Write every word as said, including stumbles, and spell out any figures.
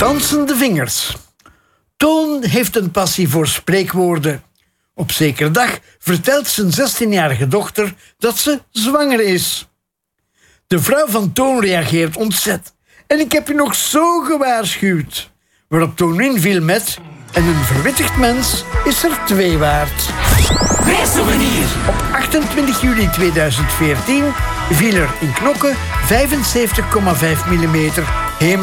Dansende vingers. Toon heeft een passie voor spreekwoorden. Op zekere dag vertelt zijn zestienjarige dochter dat ze zwanger is. De vrouw van Toon reageert ontzet. En ik heb je nog zo gewaarschuwd. Waarop Toon inviel met... En een verwittigd mens is er twee waard. Reissouvenir. Op achtentwintig juli tweeduizend veertien viel er in Knokke vijfenzeventig komma vijf millimeter